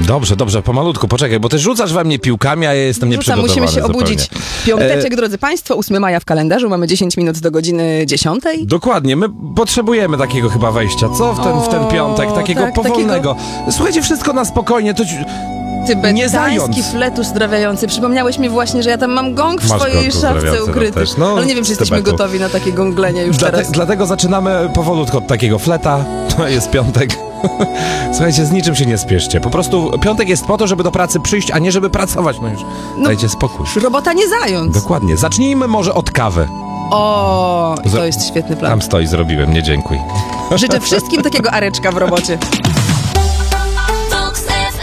Dobrze, pomalutku, poczekaj, bo ty rzucasz we mnie piłkami, a ja jestem nieprzygotowany. Musimy się obudzić. Zupełnie. Piąteczek, drodzy państwo, 8 maja w kalendarzu, mamy 10 minut do godziny 10. Dokładnie, my potrzebujemy takiego chyba wejścia, co? W ten piątek, takiego tak, powolnego. Słuchajcie, wszystko na spokojnie, to... Nie zając. Tybettański fletus zdrawiający. Przypomniałeś mi właśnie, że ja tam mam gong w swojej szafce ukryty. Ale nie wiem, czy jesteśmy gotowi na takie gonglenie już teraz. Dlatego zaczynamy powolutku od takiego fleta. To jest piątek. Słuchajcie, z niczym się nie spieszcie. Po prostu piątek jest po to, żeby do pracy przyjść, a nie żeby pracować. No już dajcie spokój. Robota nie zając. Dokładnie. Zacznijmy może od kawy. To jest świetny plan. Tam stoi, zrobiłem, nie dziękuj. Życzę wszystkim takiego areczka w robocie.